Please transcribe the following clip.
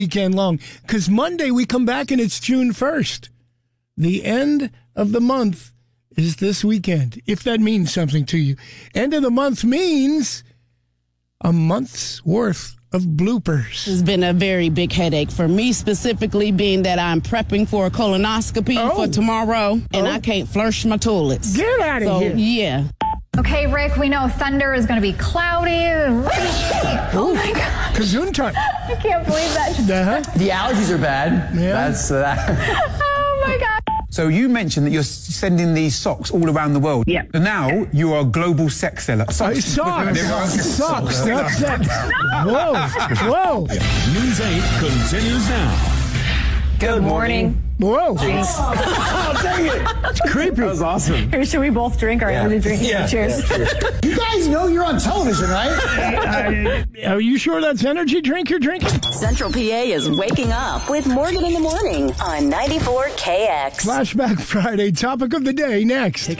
weekend long, because Monday we come back and it's June 1st. The end of the month is this weekend, if that means something to you. End of the month means a month's worth of bloopers. It's been a very big headache for me, specifically being that I'm prepping for a colonoscopy for tomorrow, and I can't flush my toilets. Get out of here. Yeah. Okay, Rick, we know thunder is going to be cloudy and rainy. Oh, my God. Gesundheit. I can't believe that. The allergies are bad. Yeah. That's that. Oh, my God. So you mentioned that you're sending these socks all around the world. Yeah. And now you are a global sex seller. Socks. That's it. Whoa. News 8 continues now. Good morning. Whoa. Oh, dang it. That's creepy. That was awesome. Here, should we both drink or everybody drink? Yeah. Cheers. You guys know you're on television, right? Are you sure that's energy drink you're drinking? Central PA is waking up with Morgan in the Morning on 94KX. Flashback Friday, topic of the day next.